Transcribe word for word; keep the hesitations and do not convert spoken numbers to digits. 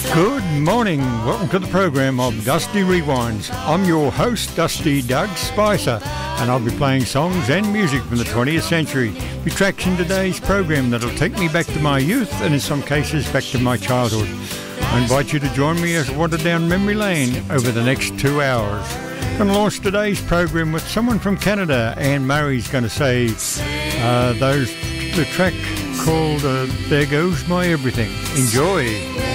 Good morning. Welcome to the program of Dusty Rewinds. I'm your host, Dusty Doug Spicer, and I'll be playing songs and music from the twentieth century. Be tracks in today's program that'll take me back to my youth and in some cases back to my childhood. I invite you to join me as I wander down memory lane over the next two hours. I'm going to launch today's program with someone from Canada. Anne Murray's going to say uh, those the track called uh, There Goes My Everything. Enjoy.